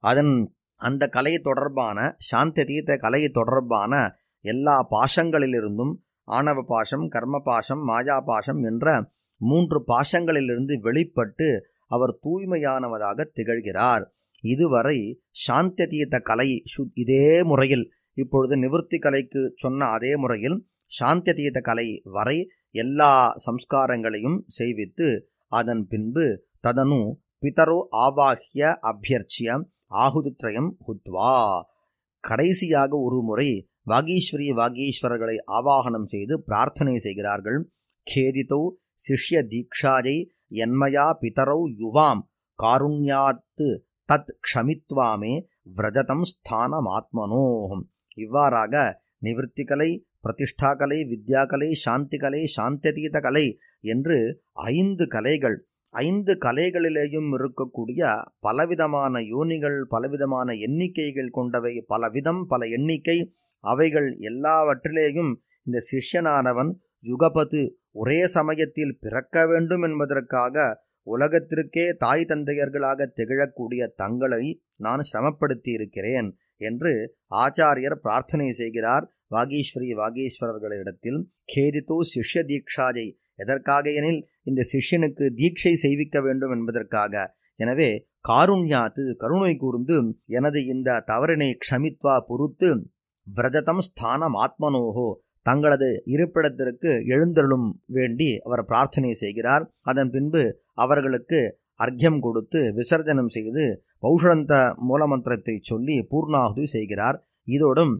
அந்த கலை தொடர்பான சாந்தியதீத கலை தொடர்பான எல்லா பாசங்களிலிருந்தும், ஆணவ பாசம், கர்ம பாசம், மாயா பாசம் என்ற 3 பாசங்களிலிருந்து வெளிப்பட்டு அவர் தூய்மையானவராக திகழ்கிறார். இதுவரை சாந்தியதீத கலை இதே முறையில், இப்பொழுது நிவிருத்தி கலைக்கு சொன்ன அதே முறையில் சாந்தியதீத கலை வரை எல்லா சம்ஸ்காரங்களையும் செய்வித்து அதன் பின்பு ததனு பிதரோ ஆவாஹ்ய அபியர்ச்சிய ஆகுதித்ரயம் ஹுத்வா, கடைசியாக ஒரு முறை வாகீஸ்வரி வாகீஸ்வரர்களை ஆவாகனம் செய்து பிரார்த்தனை செய்கிறார்கள். கேதிதோ சிஷ்ய தீக்ஷாயை யன்மயா பிதரௌ யுவாம் காருண்யாத்து தத் க்ஷமித்வாமே விரஜதம் ஸ்தானமாத்மனோஹம். இவ்வாறாக நிவிருத்தி கலை, பிரதிஷ்டா கலை, வித்யா கலை, சாந்தி கலை, சாந்தியதீத கலை என்று 5 கலைகள், 5 கலைகளிலேயும் இருக்கக்கூடிய பலவிதமான யோனிகள், பலவிதமான எண்ணிக்கைகள் கொண்டவை, பலவிதம், பல எண்ணிக்கை, அவைகள் எல்லாவற்றிலேயும் இந்த சிஷ்யனானவன் யுகபது ஒரே சமயத்தில் பிறக்க வேண்டும் என்பதற்காக உலகத்திற்கே தாய் தந்தையர்களாக திகழக்கூடிய தங்களை நான் சிரமப்படுத்தி இருக்கிறேன் என்று ஆச்சாரியர் பிரார்த்தனை செய்கிறார் வாகீஸ்வரி வாகீஸ்வரர்களிடத்தில். கேதித்தோ சிஷ்ய தீக்ஷாயை, எதற்காக எனில் இந்த சிஷ்யனுக்கு தீட்சை செய்விக்க வேண்டும் என்பதற்காக. எனவே காருண்யாத்து, கருணை கூர்ந்து எனது இந்த தவறினை க்ஷமித்வா பொறுத்து விரஜதம் ஸ்தானம் ஆத்மனோகோ, தங்களது இருப்பிடத்திற்கு எழுந்தருளும் வேண்டி அவர் பிரார்த்தனை செய்கிறார். அதன் பின்பு அவர்களுக்கு அர்க்யம் கொடுத்து விசர்ஜனம் செய்து பௌஷரந்த மூலமந்திரத்தை சொல்லி பூர்ணாகுதி செய்கிறார். இதோடும்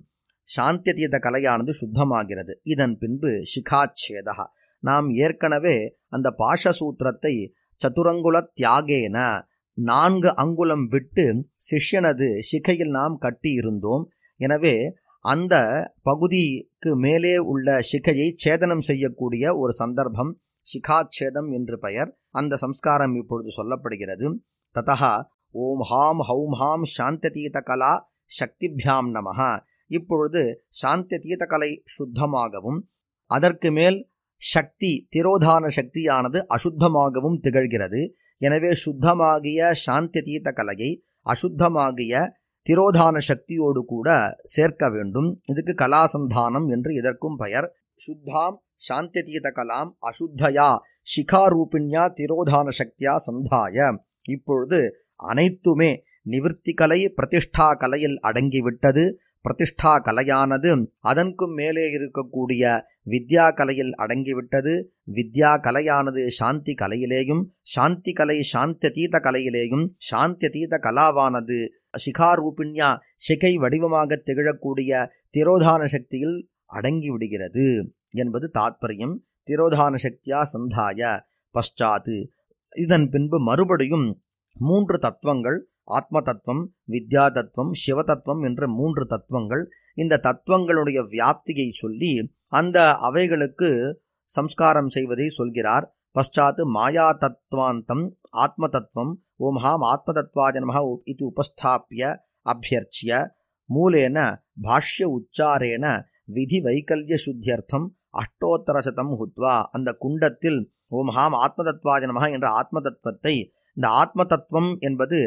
சாந்தியதீத கலையானது சுத்தமாகிறது. இதன் பின்பு சிகாச்சேதா. நாம் ஏற்கனவே அந்த பாஷசூத்திரத்தை சதுரங்குல தியாகேன 4 அங்குலம் விட்டு சிஷ்யனது சிகையில் நாம் கட்டி இருந்தோம். எனவே அந்த பகுதிக்கு மேலே உள்ள சிகையை சேதனம் செய்யக்கூடிய ஒரு சந்தர்ப்பம் சிகாச்சேதம் என்று பெயர். அந்த சம்ஸ்காரம் இப்பொழுது சொல்லப்படுகிறது. ததா ஓம் ஹாம் ஹௌம் ஹாம் சாந்தியதீத கலா சக்திபியாம் நமஹ. இப்பொழுது சாந்தியதீத கலை சுத்தமாகவும் அதற்கு மேல் சக்தி திரோதான சக்தியானது அசுத்தமாகவும் திகழ்கிறது. எனவே சுத்தமாகிய சாந்தியதீத கலையை அசுத்தமாகிய திரோதான சக்தியோடு கூட சேர்க்க வேண்டும். இதுக்கு கலாசந்தானம் என்று இதற்கும் பெயர். சுத்தாம் சாந்தியதீத கலாம் அசுத்தயா சிகாரூபிண்யா திரோதான சக்தியா சந்தாய. இப்பொழுது அனைத்துமே நிவிற்த்தி கலை பிரதிஷ்டா கலையில் அடங்கிவிட்டது. பிரதிஷ்டா கலையானது அதற்கும் மேலே இருக்கக்கூடிய வித்யா கலையில் அடங்கிவிட்டது. வித்யா கலையானது சாந்தி கலையிலேயும், சாந்தி கலை சாந்தியதீத கலையிலேயும், சாந்தியதீத கலாவானது சிகாரூபிண்யா சிகை வடிவமாக திகழக்கூடிய திரோதான சக்தியில் அடங்கிவிடுகிறது என்பது தாத்பரியம். திரோதான சக்தியா சந்தாய பశ్చాத். இதன் பின்பு மறுபடியும் 3 தத்துவங்கள், ஆத்ம தத்துவம், வித்யா தத்துவம், சிவ தத்துவம் என்ற 3 தத்துவங்கள். இந்த தத்துவங்களுடைய வியாப்தியை சொல்லி அந்த அவைகளுக்கு சம்ஸ்காரம் செய்வதை சொல்கிறார். பశ్చాத் மாயா தத்வாந்தம் ஆத்ம தத்துவம் ஓம் ஹாம் ஆத்ம தத்வாய நமஹ இது உபஸ்தாபிய அபியர்ச்சிய மூலேன பாஷ்ய உச்சாரேன விதி வைகல்ய சுத்தியர்த்தம் அஷ்டோத்தரசதம் ஹுத்வா. அந்த குண்டத்தில் ஓம் ஹாம் ஆத்ம தத்வாய நமஹ என்ற ஆத்ம தத்துவத்தை, இந்த ஆத்ம தத்துவம் என்பது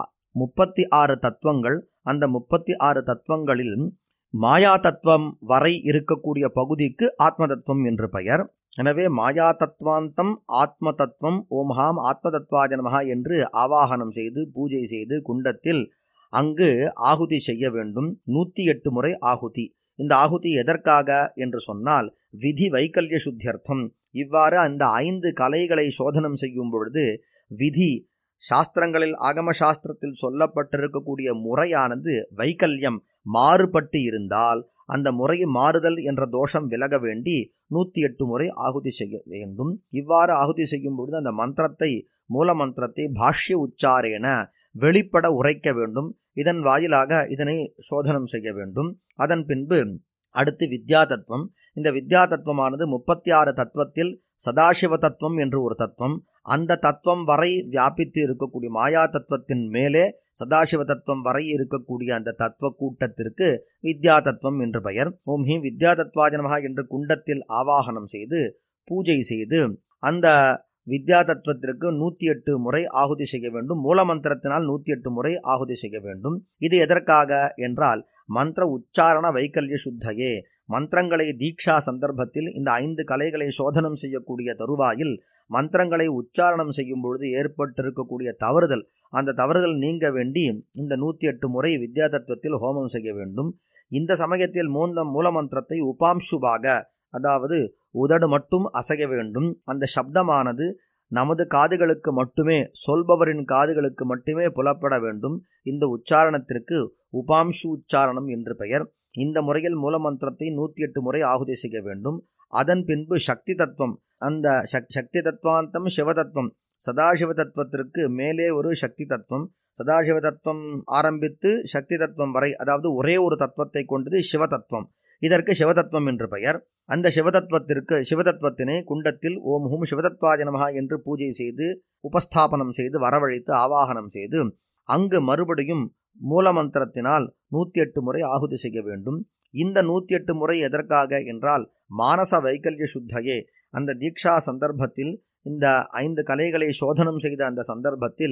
36 தத்துவங்கள். அந்த 36 தத்துவங்களில் மாயா தத்துவம் வரை இருக்கக்கூடிய பகுதிக்கு ஆத்ம தத்துவம் என்று பெயர். எனவே மாயா தத்வாந்தம் ஆத்ம தத்துவம் ஓம் ஹாம் ஆத்ம தத்வாய நமஹ என்று ஆவாகனம் செய்து பூஜை செய்து குண்டத்தில் அங்கு ஆகுதி செய்ய வேண்டும். 108 முறை ஆகுதி. இந்த ஆகுதி எதற்காக என்று சொன்னால் விதி வைகல்ய சுத்தியர்த்தம். இவ்வாறு அந்த 5 கலைகளை சோதனம் செய்யும் பொழுது விதி சாஸ்திரங்களில் ஆகம சாஸ்திரத்தில் சொல்லப்பட்டிருக்கக்கூடிய முறையானது வைகல்யம் மாறுபட்டு இருந்தால் அந்த முறை மாறுதல் என்ற தோஷம் விலக வேண்டி 108 முறை ஆகுதி செய்ய வேண்டும். இவ்வாறு ஆகுதி செய்யும் பொழுது அந்த மந்திரத்தை, மூல மந்திரத்தை பாஷ்ய உச்சாரேன வெளிப்பட உரைக்க வேண்டும். இதன் வாயிலாக இதனை சோதனம் செய்ய வேண்டும். அதன் பின்பு அடுத்து வித்யா தத்துவம். இந்த வித்யா தத்துவமானது 36 தத்துவத்தில் சதாசிவ தத்துவம் என்று ஒரு தத்துவம். அந்த தத்துவம் வரை வியாபித்து இருக்கக்கூடிய மாயா தத்துவத்தின் மேலே சதாசிவ தத்துவம் வரை இருக்கக்கூடிய அந்த தத்துவ கூட்டத்திற்கு வித்யா தத்துவம் என்று பெயர். ஓம் ஹீம் வித்யா தத்வாய நமஹ என்று குண்டத்தில் ஆவாகனம் செய்து பூஜை செய்து அந்த வித்யா தத்துவத்திற்கு 108 முறை ஆகுதி செய்ய வேண்டும். மூல மந்திரத்தினால் 108 முறை ஆகுதி செய்ய வேண்டும். இது எதற்காக என்றால் மந்திர உச்சாரண வைகல்ய சுத்தையே. மந்திரங்களை தீக்ஷா சந்தர்ப்பத்தில் இந்த 5 கலைகளை சோதனம் செய்யக்கூடிய தருவாயில் மந்திரங்களை உச்சாரணம் செய்யும் பொழுது ஏற்பட்டிருக்கக்கூடிய தவறுதல், அந்த தவறுதல் நீங்க வேண்டி இந்த 108 முறை வித்யா தத்துவத்தில் ஹோமம் செய்ய வேண்டும். இந்த சமயத்தில் மூல மந்திரத்தை உபாம்சுவாக, அதாவது உதடு மட்டும் அசைய வேண்டும். அந்த சப்தமானது நமது காதுகளுக்கு மட்டுமே, சொல்பவரின் காதுகளுக்கு மட்டுமே புலப்பட வேண்டும். இந்த உச்சாரணத்திற்கு உபாம்சு உச்சாரணம் என்று பெயர். இந்த முறையில் மூல மந்திரத்தை 108 முறை ஆகுதி செய்ய வேண்டும். அதன் பின்பு சக்தி தத்துவம், அந்த சக்தி தத்துவாந்தம் சிவ தத்துவம், சதாசிவ தத்துவத்திற்கு மேலே ஒரு சக்தி தத்துவம், சதாசிவ தத்துவம் ஆரம்பித்து சக்தி தத்துவம் வரை, அதாவது ஒரே ஒரு தத்துவத்தை கொண்டது சிவ தத்துவம். இதற்கு சிவதத்துவம் என்று பெயர். அந்த சிவதத்துவத்தினை குண்டத்தில் ஓம் ஹூம் சிவதத்வாய நமஹ என்று பூஜை செய்து உபஸ்தாபனம் செய்து வரவழைத்து ஆவாகனம் செய்து அங்கு மறுபடியும் மூலமந்திரத்தினால் 108 முறை ஆகுதி செய்ய வேண்டும். இந்த 108 முறை எதற்காக என்றால் மானச வைகல்ய சுத்தையே. அந்த தீக்ஷா சந்தர்ப்பத்தில் இந்த 5 கலைகளை சோதனம் செய்த அந்த சந்தர்ப்பத்தில்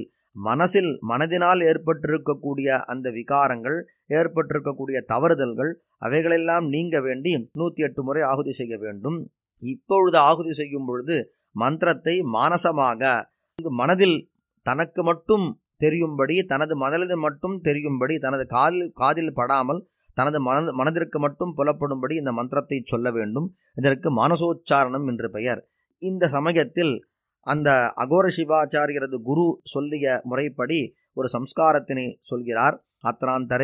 மனதினால் ஏற்பட்டிருக்கக்கூடிய அந்த விகாரங்கள், ஏற்பட்டிருக்கக்கூடிய தவறுதல்கள், அவைகளெல்லாம் நீங்க வேண்டி 108 முறை ஆகுதி செய்ய வேண்டும். இப்பொழுது ஆகுதி செய்யும் பொழுது மந்திரத்தை மானசமாக மனதில் தனக்கு மட்டும் தெரியும்படி, தனது மனதில் மட்டும் தெரியும்படி, தனது காதில் படாமல் தனது மனதிற்கு மட்டும் புலப்படும்படி இந்த மந்திரத்தை சொல்ல வேண்டும். இதற்கு மானசோச்சாரணம் என்று பெயர். இந்த சமயத்தில் அந்த அகோர சிவாச்சாரியரது குரு சொல்லிய முறைப்படி ஒரு சம்ஸ்காரத்தினை சொல்கிறார். அத்ராந்தரே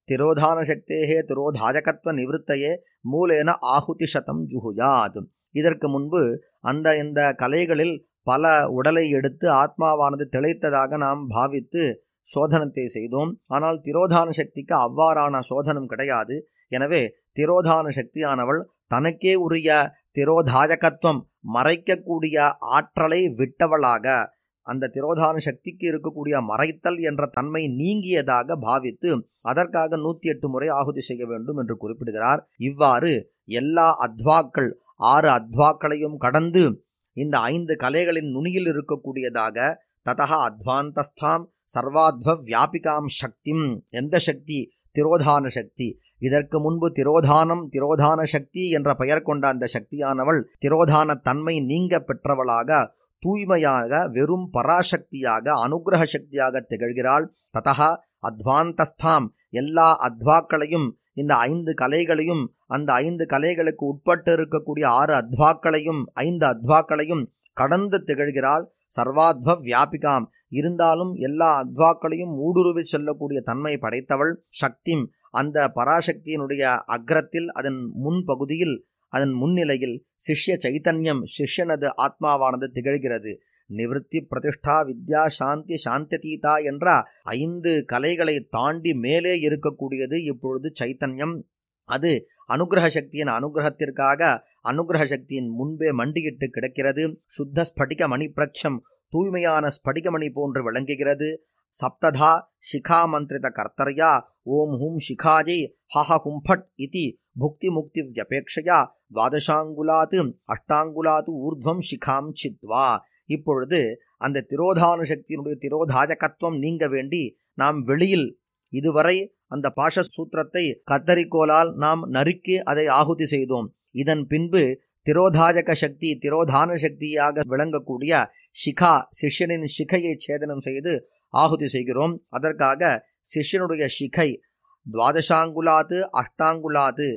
திரோதான சக்தேகே திரோதாஜகத்வ நிவர்த்தையே மூலேன ஆகுதி சதம் ஜுகுயாத். இதற்கு முன்பு இந்த கலைகளில் பல உடலை எடுத்து ஆத்மாவானது திளைத்ததாக நாம் பாவித்து சோதனத்தை செய்தோம். ஆனால் திரோதான சக்திக்கு அவ்வாறான சோதனம் கிடையாது. எனவே திரோதான சக்தியானவள் தனக்கே உரிய திரோதாஜகத்துவம் மறைக்கக்கூடிய ஆற்றலை விட்டவளாக, அந்த திரோதான சக்திக்கு இருக்கக்கூடிய மறைத்தல் என்ற தன்மை நீங்கியதாக பாவித்து அதற்காக 108 முறை ஆகுதி செய்ய வேண்டும் என்று குறிப்பிடுகிறார். இவ்வாறு எல்லா அத்வாக்கள் 6 அத்வாக்களையும் கடந்து இந்த 5 கலைகளின் நுனியில் இருக்கக்கூடியதாக ததா அத்வாந்தஸ்தாம் சர்வாத்வ வியாபிகாம் சக்திம், எந்த சக்தி? திரோதான சக்தி. இதற்கு முன்பு திரோதான சக்தி என்ற பெயர் கொண்ட அந்த சக்தியானவள் திரோதான தன்மை நீங்க பெற்றவளாக தூய்மையாக வெறும் பராசக்தியாக அனுகிரக சக்தியாக திகழ்கிறாள். ததா அத்வாந்தஸ்தாம், எல்லா அத்வாக்களையும் இந்த 5 கலைகளையும் அந்த 5 கலைகளுக்கு உட்பட்டு இருக்கக்கூடிய 6 அத்வாக்களையும் 5 அத்வாக்களையும் கடந்து திகழ்கிறாள். சர்வாத்வ வியாபிகாம், இருந்தாலும் எல்லா அத்வாக்களையும் ஊடுருவி செல்லக்கூடிய தன்மை படைத்தவள். சக்திம், அந்த பராசக்தியினுடைய அக்ரத்தில் அதன் முன்பகுதியில் அதன் முன்னிலையில் சிஷ்ய சைத்தன்யம், சிஷ்யனது ஆத்மாவானது திகழ்கிறது. நிவர்த்தி பிரதிஷ்டா வித்யா சாந்தி சாந்ததீதா என்ற 5 கலைகளை தாண்டி மேலே இருக்கக்கூடியது இப்பொழுது சைத்தன்யம். அது அனுகிரக சக்தியின் அனுகிரகத்திற்காக அனுகிரக சக்தியின் முன்பே மண்டியிட்டு கிடக்கிறது. சுத்த ஸ்படிக மணி பிரக்ஷம், தூய்மையான ஸ்படிகமணி போன்று விளங்குகிறது. சப்ததா சிகா மந்திரித கர்த்தர்யா ஓம் ஹூம் சிகாஜை ஹஹ ஹும்பட் இதி புக்தி முக்தி வியபேட்சையா துவாதசாங்குலாத்து அஷ்டாங்குலாத்து ஊர்த்வம் சிகாம் சித்வா. இப்பொழுது அந்த திரோதான சக்தியினுடைய திரோதாஜகத்துவம் நீங்க வேண்டி நாம் வெளியில் இதுவரை அந்த பாஷ சூத்திரத்தை கத்தரிக்கோலால் நாம் நறுக்கி அதை ஆகுதி செய்தோம். இதன் பின்பு திரோதாஜக சக்தி திரோதான சக்தியாக விளங்கக்கூடிய சிகா, சிஷ்யனின் சிகையை சேதனம் செய்து ஆகுதி செய்கிறோம். அதற்காக சிஷ்யனுடைய சிகை துவாதசாங்குலாத்து அஷ்டாங்குலாத்து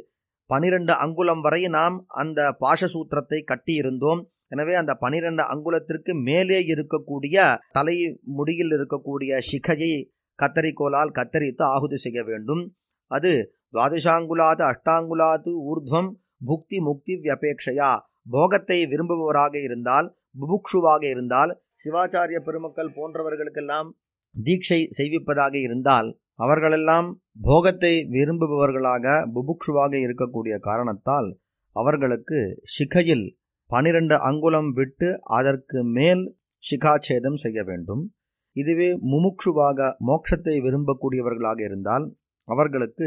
12 அங்குலம் வரை நாம் அந்த பாஷசூத்திரத்தை கட்டியிருந்தோம். எனவே அந்த 12 அங்குலத்திற்கு மேலே இருக்கக்கூடிய தலை முடியில் இருக்கக்கூடிய சிகையை கத்தரிக்கோலால் கத்தரித்து ஆகுதி செய்ய வேண்டும். அது துவாதசாங்குலாத்து அஷ்டாங்குலாத்து ஊர்த்வம் புக்தி முக்தி வியபேட்சையா, போகத்தை விரும்புபவராக இருந்தால், புபுக்ஷுவாக இருந்தால், சிவாச்சாரிய பெருமக்கள் போன்றவர்களுக்கெல்லாம் தீட்சை செய்விப்பதாக இருந்தால் அவர்களெல்லாம் போகத்தை விரும்புபவர்களாக புபுக்ஷுவாக இருக்கக்கூடிய காரணத்தால் அவர்களுக்கு சிகையில் 12 அங்குலம் விட்டு அதற்கு மேல் சிகாச்சேதம் செய்ய வேண்டும். இதுவே முமுக்ஷுவாக மோட்சத்தை விரும்பக்கூடியவர்களாக இருந்தால் அவர்களுக்கு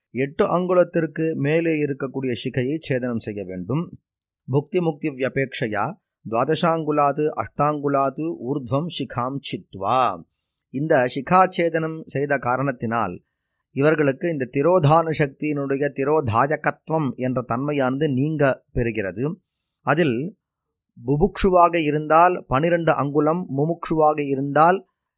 8 அங்குலத்திற்கு மேலே இருக்கக்கூடிய சிகையை சேதனம் செய்ய வேண்டும். புக்தி முக்தி வியபேட்சையா துவாதசாங்குலாது அஷ்டாங்குலாது ஊர்த்வம் சிகாம் சித்வா. இந்த சிகாச்சேதனம் செய்த காரணத்தினால் இவர்களுக்கு இந்த திரோதான சக்தியினுடைய திரோதாஜகத்துவம் என்ற தன்மையானது நீங்க பெறுகிறது. அதில் புபுக்ஷுவாக இருந்தால் 12 அங்குலம், முமுக்ஷுவாக இருந்தால்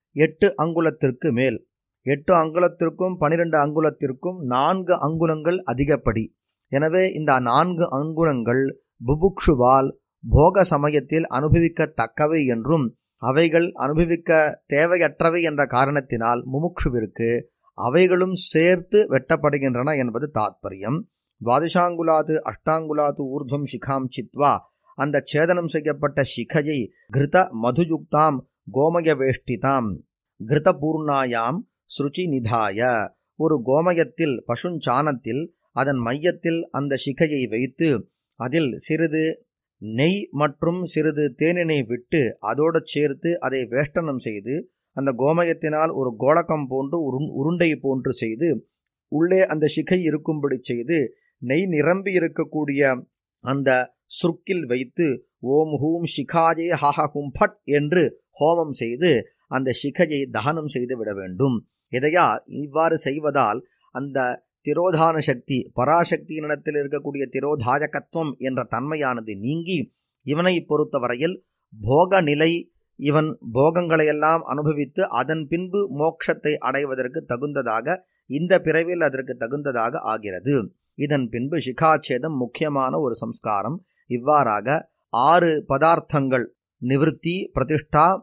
8 அங்குலத்திற்கு மேல். 8 அங்குலத்திற்கும் 12 அங்குலத்திற்கும் 4 அங்குலங்கள் அதிகப்படி. எனவே இந்த 4 அங்குலங்கள் புபுக்ஷுவால் போக சமயத்தில் அனுபவிக்கத்தக்கவை என்றும் அவைகள் அனுபவிக்க தேவையற்றவை என்ற காரணத்தினால் முமுக்ஷுவிற்கு அவைகளும் சேர்த்து வெட்டப்படுகின்றன என்பது தாத்பரியம். துவாதசாங்குலாது அஷ்டாங்குலாது ஊர்த்வம் சிகாம் சித்வா, அந்த சேதனம் செய்யப்பட்ட சிகையை கிருத மதுயுக்தாம் கோமய வேஷ்டிதாம் கிருத பூர்ணாயாம் ஸ்ருச்சி நிதாய, ஒரு கோமயத்தில் பசுஞ்சாணத்தில் அதன் மையத்தில் அந்த சிகையை வைத்து அதில் சிறிது நெய் மற்றும் சிறிது தேனினை விட்டு அதோடு சேர்த்து அதை வேஷ்டனம் செய்து அந்த கோமயத்தினால் ஒரு கோளகம் போன்று உருண்டை போன்று செய்து உள்ளே அந்த சிகை இருக்கும்படி செய்து நெய் நிரம்பி இருக்கக்கூடிய அந்த சுருக்கில் வைத்து ஓம் ஹூம் சிகாஜே ஹஹ ஹும்பட் என்று ஹோமம் செய்து அந்த சிகையை தகனம் செய்து விட வேண்டும். இதையா இவ்வாறு செய்வதால் அந்த திரோதான சக்தி பராசக்தியினிடத்தில் இருக்கக்கூடிய திரோதாஜகத்துவம் என்ற தன்மையானது நீங்கி இவனை பொறுத்தவரையில் போக நிலை, இவன் போகங்களையெல்லாம் அனுபவித்து அதன் பின்பு மோட்சத்தை அடைவதற்கு தகுந்ததாக, இந்த பிறவில் அதற்கு தகுந்ததாக ஆகிறது. இதன் பின்பு சிகாச்சேதம் முக்கியமான ஒரு சம்ஸ்காரம். இவ்வாறாக 6 பதார்த்தங்கள் நிவர்த்தி பிரதிஷ்டா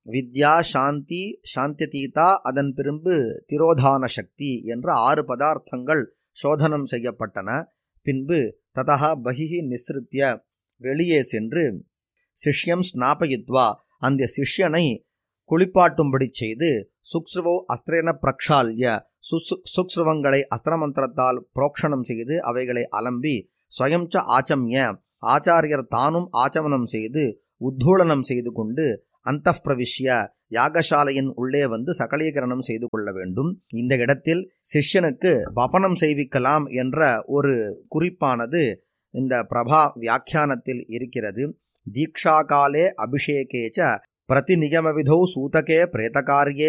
வித்யா, சாந்தி, சாந்தியதீதா, அதன் பின்பு திரோதான சக்தி என்ற 6 பதார்த்தங்கள் சோதனம் செய்யப்பட்டன. பின்பு ததா பகிஹி நிஸ்ருத்ய, வெளியே சென்று சிஷ்யம் ஸ்நாபயித்வா, அந்த சிஷ்யனை குளிப்பாட்டும்படி செய்து சுக்ஸ்ருவோ அஸ்திரேன பிரக்ஷால்ய, சுக்ஸ்ருவங்களை அஸ்திரமந்திரத்தால் புரோக்ஷணம் செய்து அவைகளை அலம்பி ஸ்வயம்ச ஆச்சம்ய, ஆச்சாரியர் தானும் ஆச்சமனம் செய்து உத்தூளனம் செய்து கொண்டு அந்தః பிரவிஷ்ய, யாகசாலையின் உள்ளே வந்து சகலீகரணம் செய்து கொள்ள வேண்டும். இந்த இடத்தில் சிஷ்யனுக்கு வபனம் செய்விக்கலாம் என்ற ஒரு குறிப்பானது இந்த பிரபா வியாக்கியானத்தில் இருக்கிறது. தீக்ஷா காலே அபிஷேகேச்ச பிரதிநியமவிதௌ சூதகே பிரேதகாரியே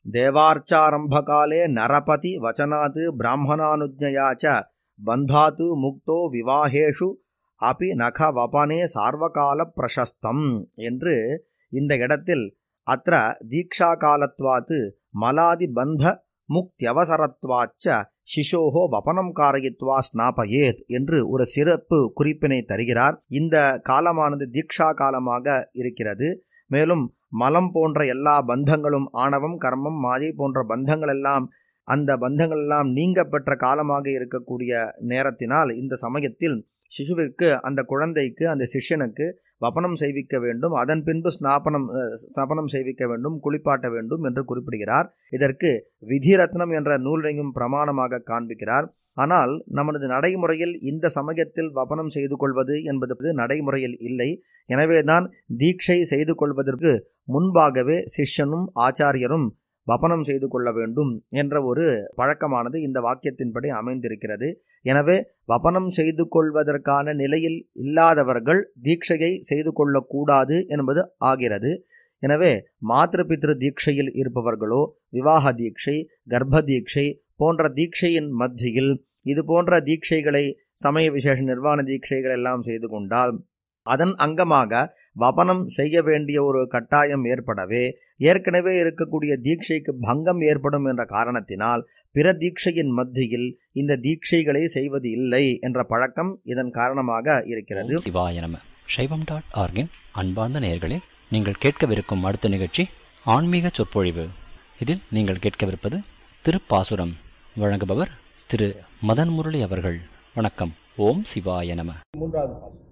தேவார்ச்சாரம்பகாலே நரபதி வச்சனாத் பிராமணானுஜ்ஞயாச்ச பந்தாத்து முக்தோ விவாஹேஷு அபி நக வபனே சார்வகால பிரசஸ்தம் என்று இந்த இடத்தில் அத்ர தீக்ஷா காலத்வாத் மலாதி பந்த முக்தியவசரத்வாச்ச சிசோஹோ வபனம் காரயித்வா ஸ்நாபயேத் என்று ஒரு சிறப்பு குறிப்பினை தருகிறார். இந்த காலமானது தீக்ஷா காலமாக இருக்கிறது. மேலும் மலம் போன்ற எல்லா பந்தங்களும், ஆணவம், கர்மம், மாயை போன்ற பந்தங்கள் எல்லாம், அந்த பந்தங்கள் எல்லாம் நீங்க பெற்ற காலமாக இருக்கக்கூடிய நேரத்தினால் இந்த சமயத்தில் சிசுவிற்கு, அந்த குழந்தைக்கு, அந்த சிஷ்யனுக்கு வபனம் செய்விக்க வேண்டும். அதன் பின்பு ஸ்நாபனம் செய்விக்க வேண்டும், குளிப்பாட்ட வேண்டும் என்று குறிப்பிடுகிறார். இதற்கு விதிரத்னம் என்ற நூலையும் பிரமாணமாக காண்பிக்கிறார். ஆனால் நமது நடைமுறையில் இந்த சமயத்தில் வபனம் செய்து கொள்வது என்பது நடைமுறையில் இல்லை. எனவேதான் தீட்சை செய்து கொள்வதற்கு முன்பாகவே சிஷ்யனும் ஆச்சாரியரும் வபனம் செய்து கொள்ள வேண்டும் என்ற ஒரு பழக்கமானது இந்த வாக்கியத்தின்படி அமைந்திருக்கிறது. எனவே வபனம் செய்து கொள்வதற்கான நிலையில் இல்லாதவர்கள் தீட்சையை செய்து கொள்ளக்கூடாது என்பது ஆகிறது. எனவே மாத்ரு பித்ரு தீட்சையில் இருப்பவர்களோ விவாக தீட்சை, கர்ப்ப தீட்சை போன்ற தீட்சையின் மத்தியில் இது போன்ற தீட்சைகளை, சமய விசேஷ நிர்வாண தீட்சைகள் எல்லாம் செய்து கொண்டால் அதன் அங்கமாக வபனம் செய்ய வேண்டிய ஒரு கட்டாயம் ஏற்படவே ஏற்கனவே இருக்கக்கூடிய தீட்சைக்கு பங்கம் ஏற்படும் என்ற காரணத்தினால் பிற தீட்சையின் மத்தியில் இந்த தீட்சைகளை செய்வது இல்லை என்ற பழக்கம் இதன் காரணமாக இருக்கிறது. சிவாய நம. சைவம்.org-இன் அன்பார்ந்த நேயர்களே, நீங்கள் கேட்கவிருக்கும் அடுத்த நிகழ்ச்சி ஆன்மீக சொற்பொழிவு. இதில் நீங்கள் கேட்கவிருப்பது திருப்பாசுரம். வழங்குபவர் திரு மதன் முரளி அவர்கள். வணக்கம். ஓம் சிவாய நம. 3வது பாசுரம்.